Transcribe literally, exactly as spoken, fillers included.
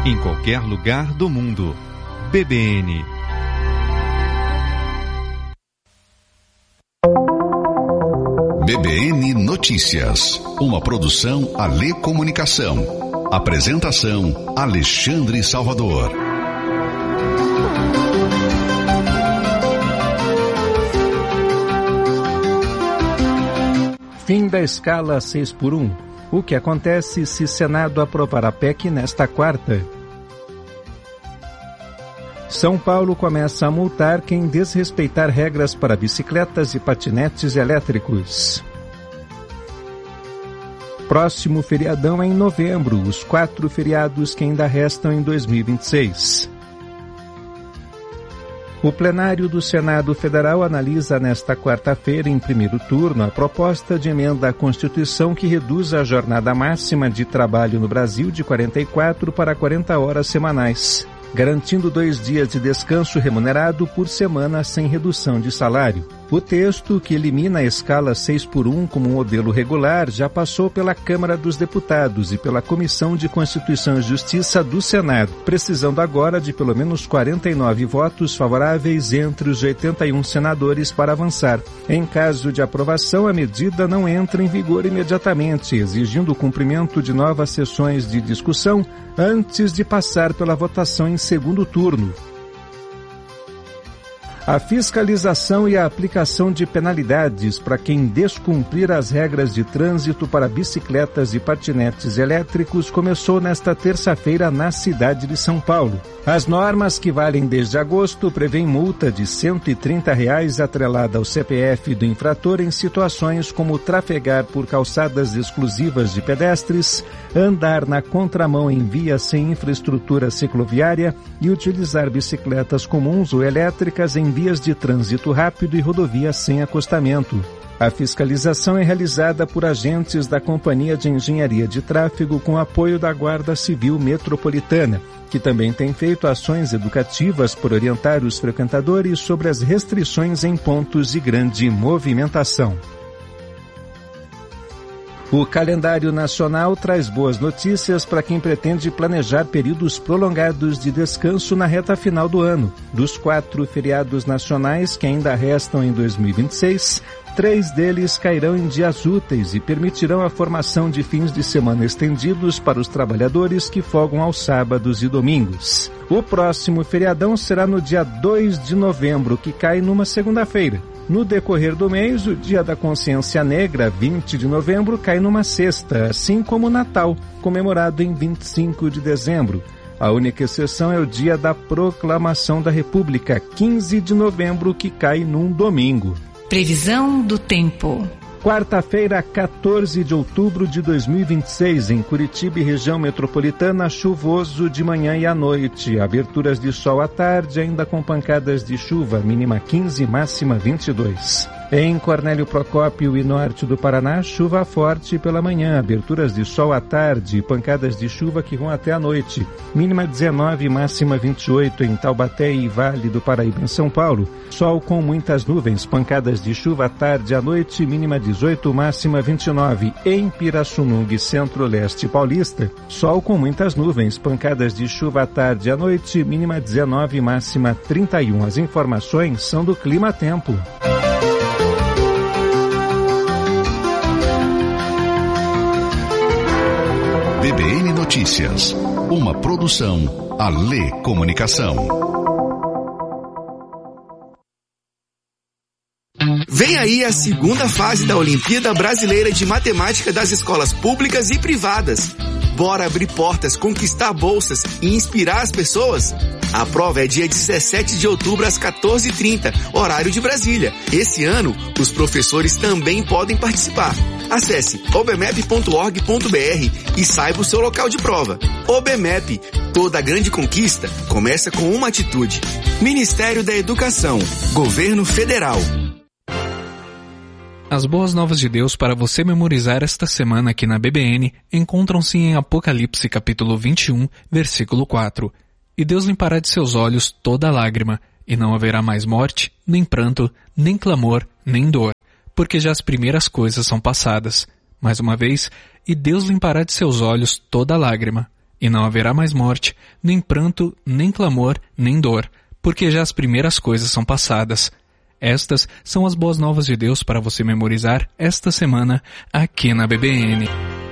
em qualquer lugar do mundo. B B N. B B N Notícias, uma produção Alê Comunicação. Apresentação Alexandre Salvador. Fim da escala seis por um. O que acontece se Senado aprovar a P E C nesta quarta? São Paulo começa a multar quem desrespeitar regras para bicicletas e patinetes elétricos. Próximo feriadão é em novembro, os quatro feriados que ainda restam em dois mil e vinte e seis. O plenário do Senado Federal analisa nesta quarta-feira, em primeiro turno, a proposta de emenda à Constituição que reduz a jornada máxima de trabalho no Brasil de quarenta e quatro para quarenta horas semanais, garantindo dois dias de descanso remunerado por semana sem redução de salário. O texto, que elimina a escala seis por um como modelo regular, já passou pela Câmara dos Deputados e pela Comissão de Constituição e Justiça do Senado, precisando agora de pelo menos quarenta e nove votos favoráveis entre os oitenta e um senadores para avançar. Em caso de aprovação, a medida não entra em vigor imediatamente, exigindo o cumprimento de novas sessões de discussão antes de passar pela votação em segundo turno. A fiscalização e a aplicação de penalidades para quem descumprir as regras de trânsito para bicicletas e patinetes elétricos começou nesta terça-feira na cidade de São Paulo. As normas, que valem desde agosto, prevêem multa de cento e trinta reais atrelada ao C P F do infrator em situações como trafegar por calçadas exclusivas de pedestres, andar na contramão em vias sem infraestrutura cicloviária e utilizar bicicletas comuns ou elétricas em vias de trânsito rápido e rodovias sem acostamento. A fiscalização é realizada por agentes da Companhia de Engenharia de Tráfego com apoio da Guarda Civil Metropolitana, que também tem feito ações educativas por orientar os frequentadores sobre as restrições em pontos de grande movimentação. O calendário nacional traz boas notícias para quem pretende planejar períodos prolongados de descanso na reta final do ano. Dos quatro feriados nacionais que ainda restam em dois mil e vinte e seis, três deles cairão em dias úteis e permitirão a formação de fins de semana estendidos para os trabalhadores que folgam aos sábados e domingos. O próximo feriadão será no dia dois de novembro, que cai numa segunda-feira. No decorrer do mês, o Dia da Consciência Negra, vinte de novembro, cai numa sexta, assim como o Natal, comemorado em vinte e cinco de dezembro. A única exceção é o Dia da Proclamação da República, quinze de novembro, que cai num domingo. Previsão do tempo. Quarta-feira, quatorze de outubro de dois mil e vinte e seis, em Curitiba e região metropolitana, chuvoso de manhã e à noite. Aberturas de sol à tarde, ainda com pancadas de chuva, mínima quinze, máxima vinte e dois. Em Cornélio Procópio e norte do Paraná, chuva forte pela manhã, aberturas de sol à tarde, pancadas de chuva que vão até a noite. Mínima dezenove, máxima vinte e oito em Taubaté e Vale do Paraíba, em São Paulo. Sol com muitas nuvens, pancadas de chuva à tarde e à noite, mínima dezoito, máxima vinte e nove. Em Pirassununga, centro-leste paulista, sol com muitas nuvens, pancadas de chuva à tarde e à noite, mínima dezenove, máxima trinta e um. As informações são do Clima Tempo. B B N Notícias, uma produção Alê Comunicação. Vem aí a segunda fase da Olimpíada Brasileira de Matemática das escolas públicas e privadas. Bora abrir portas, conquistar bolsas e inspirar as pessoas? A prova é dia dezessete de outubro às quatorze e trinta, horário de Brasília. Esse ano, os professores também podem participar. Acesse obmep ponto org ponto br e saiba o seu local de prova. OBMEP, toda grande conquista começa com uma atitude. Ministério da Educação, Governo Federal. As boas novas de Deus para você memorizar esta semana aqui na B B N encontram-se em Apocalipse capítulo vinte e um, versículo quatro. E Deus limpará de seus olhos toda lágrima, e não haverá mais morte, nem pranto, nem clamor, nem dor, porque já as primeiras coisas são passadas. Mais uma vez, e Deus limpará de seus olhos toda lágrima, e não haverá mais morte, nem pranto, nem clamor, nem dor, porque já as primeiras coisas são passadas. Estas são as boas novas de Deus para você memorizar esta semana aqui na B B N.